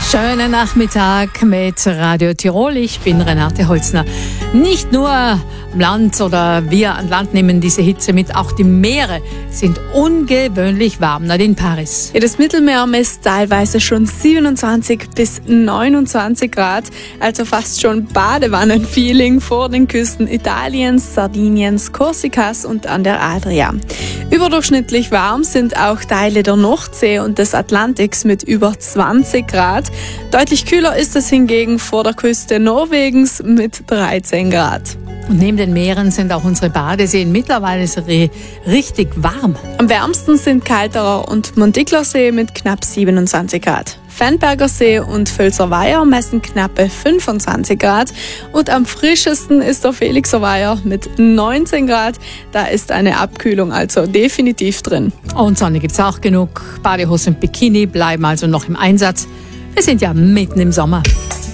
Schönen Nachmittag mit Radio Tirol. Ich bin Renate Holzner. Nicht nur am Land oder wir an Land nehmen diese Hitze mit, auch die Meere sind ungewöhnlich warm. Nadine Paris. Ja, das Mittelmeer misst teilweise schon 27 bis 29 Grad, also fast schon Badewannenfeeling vor den Küsten Italiens, Sardiniens, Korsikas und an der Adria. Überdurchschnittlich warm sind auch Teile der Nordsee und des Atlantiks mit über 20 Grad. Deutlich kühler ist es hingegen vor der Küste Norwegens mit 13 Grad. Und neben den Meeren sind auch unsere Badeseen mittlerweile richtig warm. Am wärmsten sind Kalterer und Montiglersee mit knapp 27 Grad. Fennberger See und Völserweiher messen knappe 25 Grad und am frischesten ist der Felixer Weiher mit 19 Grad. Da ist eine Abkühlung also definitiv drin. Und Sonne gibt's auch genug. Badehose und Bikini bleiben also noch im Einsatz. Wir sind ja mitten im Sommer.